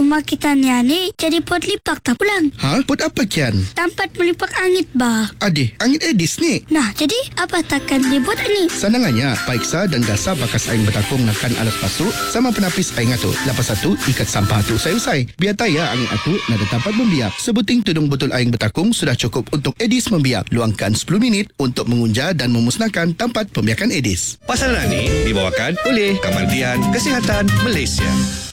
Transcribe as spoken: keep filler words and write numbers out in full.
rumah kita ni jadi pot lipak tak pulang. Ha? Pot apa kian? Tempat melipak angit bah. Adik, angit Edis ni. Nah, jadi apa takkan dibuat ni? Sanangannya, periksa dan gasa bakas aing bertakung nakan alas pasuk sama penapis aing atu. Lepas satu, ikat sampah atu usai-usai. Biar taya angit atu nada tempat membiak. Sebuting tudung botol aing bertakung sudah cukup untuk Edis membiak. Luangkan sepuluh minit untuk mengunja dan memusnahkan tempat pembiakan Edis. Pasaran ini dibawakan oleh Kementerian Kesihatan Malaysia.